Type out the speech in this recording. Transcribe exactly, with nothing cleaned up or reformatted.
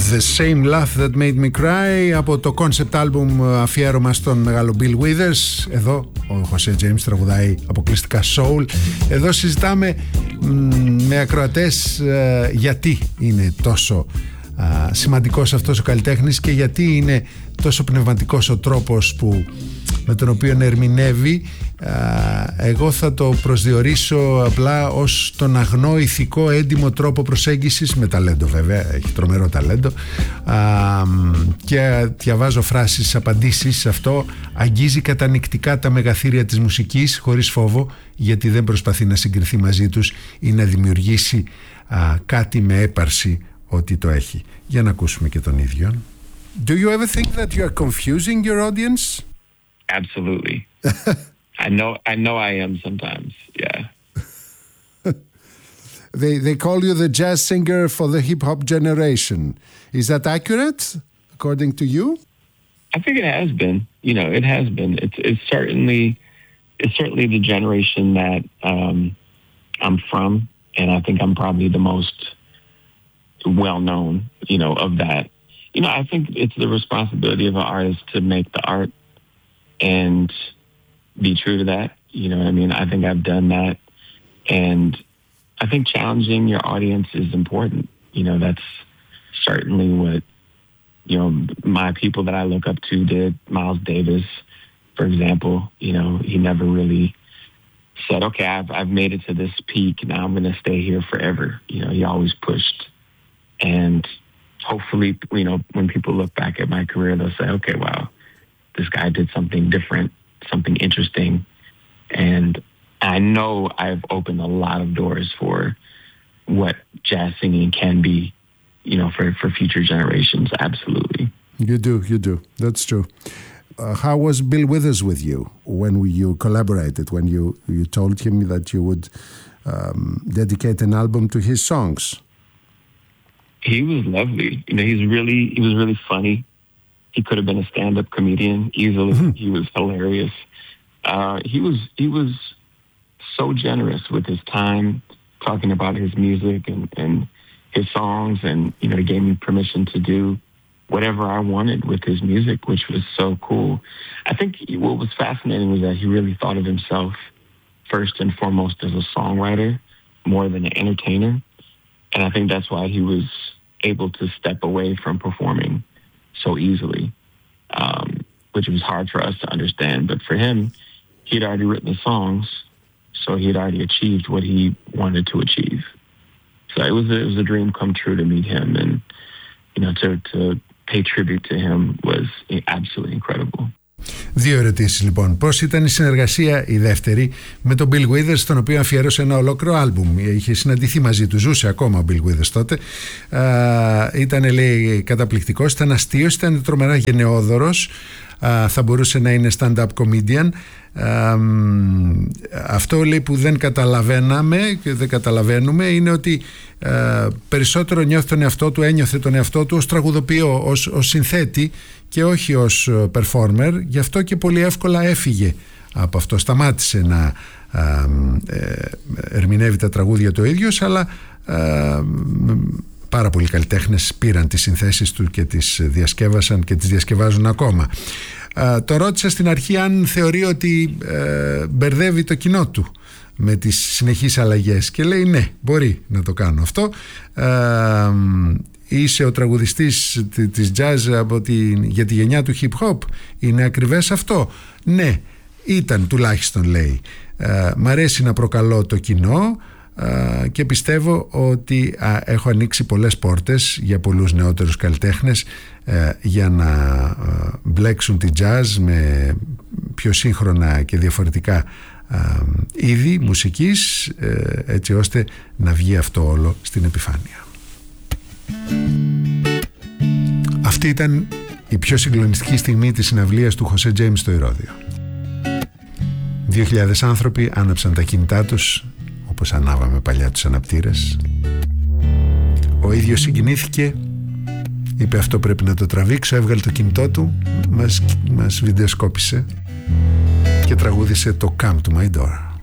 The Same Laugh That Made Me Cry από το concept album αφιέρωμα στον μεγάλο Bill Withers. Εδώ ο José James τραγουδάει αποκλειστικά soul. Εδώ συζητάμε μ, με ακροατές ε, γιατί είναι τόσο ε, σημαντικός αυτός ο καλλιτέχνης και γιατί είναι τόσο πνευματικός ο τρόπος που, με τον οποίο ερμηνεύει. Εγώ θα το προσδιορίσω απλά ως τον αγνό, ηθικό, έντιμο τρόπο προσέγγισης, με ταλέντο βέβαια, έχει τρομερό ταλέντο, και διαβάζω φράσεις, απαντήσεις σε αυτό. Αγγίζει κατανοητικά τα μεγαθύρια της μουσικής χωρίς φόβο, γιατί δεν προσπαθεί να συγκριθεί μαζί τους ή να δημιουργήσει α, κάτι με έπαρση ότι το έχει. Για να ακούσουμε και τον ίδιο. Do you ever think that you are confusing your audience? Absolutely. I know I know I am sometimes. Yeah. They they call you the jazz singer for the hip hop generation. Is that accurate according to you? I think it has been. You know, it has been. It's it's certainly it's certainly the generation that um, I'm from, and I think I'm probably the most well known, you know, of that. You know, I think it's the responsibility of an artist to make the art and be true to that. You know what I mean? I think I've done that. And I think challenging your audience is important. You know, that's certainly what, you know, my people that I look up to did. Miles Davis, for example, you know, he never really said, okay, I've, I've made it to this peak. Now I'm going to stay here forever. You know, he always pushed. And hopefully, you know, when people look back at my career, they'll say, okay, wow, this guy did something different, something interesting. And I know I've opened a lot of doors for what jazz singing can be, you know, for, for future generations. Absolutely. You do, you do. That's true. Uh, how was Bill Withers with you when we, you collaborated, when you, you told him that you would um, dedicate an album to his songs? He was lovely. You know, he's really, he was really funny. He could have been a stand-up comedian easily. Mm-hmm. He was hilarious. Uh, he was he was so generous with his time, talking about his music and, and his songs, and you know, he gave me permission to do whatever I wanted with his music, which was so cool. I think what was fascinating was that he really thought of himself first and foremost as a songwriter more than an entertainer, and I think that's why he was able to step away from performing so easily, um, which was hard for us to understand. But for him, he'd already written the songs, so he'd already achieved what he wanted to achieve. So it was a, it was a dream come true to meet him, and you know, to to pay tribute to him was absolutely incredible. Δύο ερωτήσεις λοιπόν. Πώς ήταν η συνεργασία, η δεύτερη, με τον Bill Withers, τον οποίο αφιέρωσε ένα ολόκληρο άλμπουμ. Είχε συναντηθεί μαζί του, ζούσε ακόμα ο Bill Withers τότε. Ήταν, λέει, καταπληκτικός, ήταν αστείος, ήταν τρομερά γενναιόδωρος. Θα μπορούσε να είναι stand-up comedian. Αυτό, λέει, που δεν καταλαβαίναμε και δεν καταλαβαίνουμε είναι ότι ε, περισσότερο νιώθει τον εαυτό του, ένιωθε τον εαυτό του ως τραγουδοποιό, ως, ως συνθέτη και όχι ως performer. Γι' αυτό και πολύ εύκολα έφυγε από αυτό, σταμάτησε να ε, ε, ερμηνεύει τα τραγούδια του ίδιος, αλλά ε, πάρα πολλοί καλλιτέχνες πήραν τις συνθέσεις του και τις διασκεύασαν και τις διασκευάζουν ακόμα. Uh, το ρώτησα στην αρχή αν θεωρεί ότι uh, μπερδεύει το κοινό του με τις συνεχείς αλλαγές και λέει ναι, μπορεί να το κάνω αυτό. Uh, είσαι ο τραγουδιστής της jazz από τη, για τη γενιά του hip hop, είναι ακριβές αυτό? Ναι, ήταν τουλάχιστον, λέει. Uh, μ' αρέσει να προκαλώ το κοινό Uh, και πιστεύω ότι uh, έχω ανοίξει πολλές πόρτες για πολλούς νεότερους καλλιτέχνες uh, για να uh, μπλέξουν τη jazz με πιο σύγχρονα και διαφορετικά uh, είδη μουσικής, uh, έτσι ώστε να βγει αυτό όλο στην επιφάνεια. Αυτή ήταν η πιο συγκλονιστική στιγμή της συναυλίας του José James στο Ηρώδειο. Δύο χιλιάδες άνθρωποι άναψαν τα κινητά τους όπως ανάβαμε παλιά τους αναπτήρες. Ο ίδιος συγκινήθηκε, είπε αυτό πρέπει να το τραβήξω, έβγαλε το κινητό του, μας, μας βιντεοσκόπησε και τραγούδισε το Come to my door.